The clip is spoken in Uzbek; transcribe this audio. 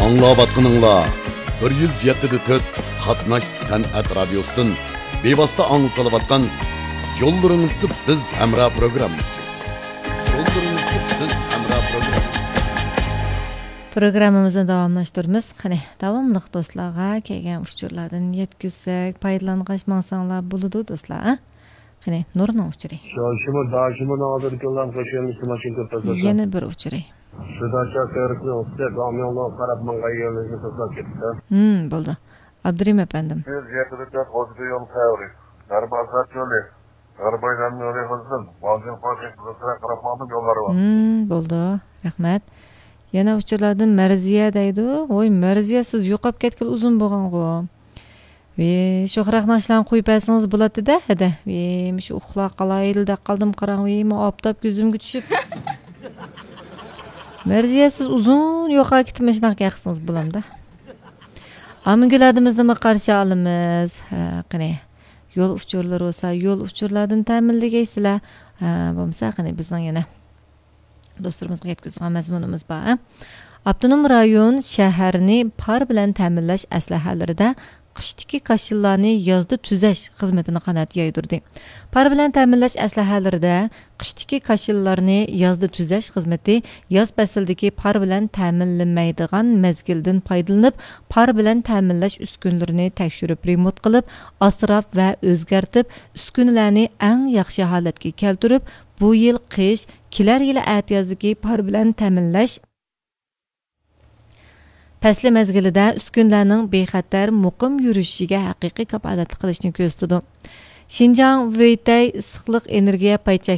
Аңлаватқаныңла 107.4 Қатнаш сәнәт радиосының бейбаста аңылтылып атқан Yollarınızda biz Hemra programımızı. Programımızı davamlaştırırız. Davamlıq dostlarga kelgan uçurlardan yetkizsek, paydalanğaç maqsanlar buludu dostlar. Nurning uçuri. Şaşımı daşımı nadir kıldan koşuyormuş maşın köpesi. Yana bir uçuri. Şudaşa seyrekli olsa kamyonla karab mangay yerlerini saslak gitti. Buldu. Abdurrahim efendim. 174 Ozdu yol teori. Darbazlar çölü. Arabayla öyle hızlı. Bazı parçak kızlara karapmadık yolları var. Buldu. Rahmet. Yana uçurlardan Merziye deydi. Oy Merziye siz yo'qab ketgil uzun bo'lgan-ku. Ve sho'xroq nashlarni qo'yib bersangiz bo'ladi-da, hada. Ve shu uxlab qolayilda qoldim qarang, ve optab ko'zimga tushib. Merziye siz uzun yo'qab ketmish shunaqa qilsangiz bo'lamda. Amingladimizni qarshi olamiz. Qani yo'l uchurlari bo'lsa, yo'l uchurlardan ta'minlagaysizlar. Bo'lmasa qani bizning yana do'stlarimizga yetkazgan mazmunimiz bor. Abdunum rayon shaharni par bilan ta'minlash aslahalarida qishdagi kashillarni yozda tuzash xizmatini qanot yoydirdi. Par bilan ta'minlash aslahalarida qishdagi kashillarni yozda tuzash xizmati yoz faslidagi par bilan ta'minlanmaydigan mezgildan foydalanib, par bilan ta'minlash uskunalarini tekshirib, remont qilib, asrab va o'zgartib, uskunalarni eng yaxshi holatga keltirib, bu yil qish, kelar yili atiyozdagi par bilan ta'minlash Pasli mezgilida uskunlarning bexatar muqim yurishiga haqiqiy kafolatlik qilishni ko'zladi. Xinjiang Weitay issiqlik energiya paychak